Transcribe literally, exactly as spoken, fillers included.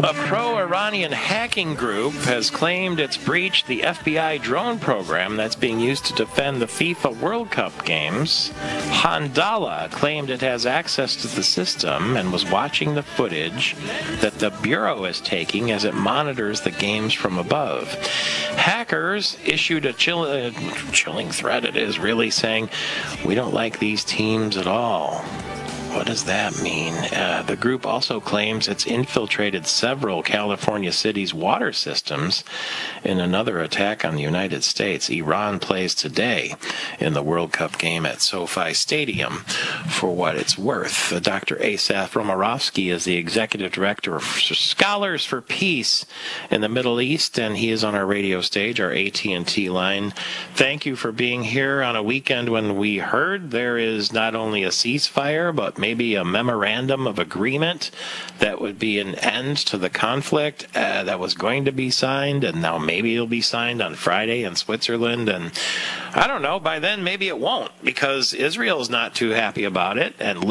A pro-Iranian hacking group has claimed it's breached the F B I drone program that's being used to defend the FIFA World Cup games. Handala claimed it has access to the system and was watching the footage that the Bureau is taking as it monitors the games from above. Hackers issued a chill, uh, chilling threat, it is really, saying, "We don't like these teams at all." What does that mean? Uh, the group also claims it's infiltrated several California cities' water systems in another attack on the United States. Iran plays today in the World Cup game at SoFi Stadium, for what it's worth. Uh, Doctor Asaf Romarovsky is the executive director of Scholars for Peace in the Middle East, and he is on our radio stage, our A T and T line. Thank you for being here on a weekend when we heard there is not only a ceasefire, but maybe a memorandum of agreement that would be an end to the conflict uh, that was going to be signed, and now maybe it'll be signed on Friday in Switzerland. And I don't know, by then maybe it won't, because Israel's not too happy about it, and